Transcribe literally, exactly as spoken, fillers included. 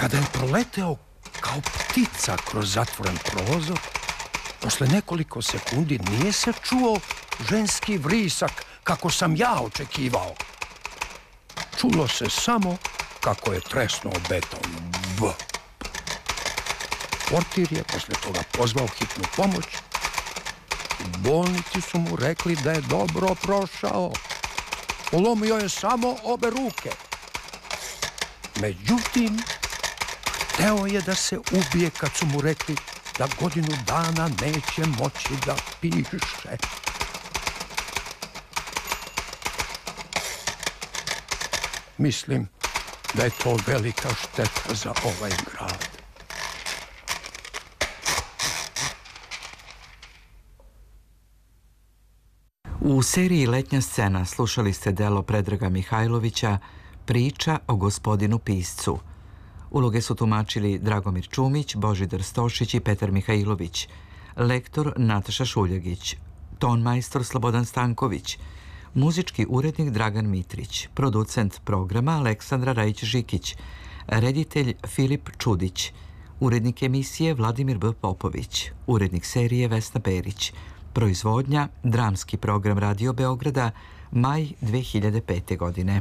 Kada je proleteo kao ptica kroz zatvoren prozor, posle nekoliko sekundi nije se čuo ženski vrisak kako sam ja očekivao. Čulo se samo kako je tresnuo beton. B. Portir je posle toga pozvao hitnu pomoć. U bolnici su mu rekli da je dobro prošao. Polomio je samo obe ruke. Međutim, hteo je da se ubije kad su mu rekli da godinu dana neće moći da piše. Mislim da je to velika šteta za ovaj grad. U seriji Letnja scena slušali ste delo Predraga Mihajlovića Priča o gospodinu piscu. Uloge su tumačili Dragomir Čumić, Božidar Stošić i Petar Mihajlović, lektor Nataša Šuljagić, tonmajstor Slobodan Stanković, muzički urednik Dragan Mitrić, producent programa Aleksandra Rajić-Žikić, reditelj Filip Čudić, urednik emisije Vladimir B. Popović, urednik serije Vesna Perić, proizvodnja Dramski program Radio Beograda, maj dve hiljade pete. godine.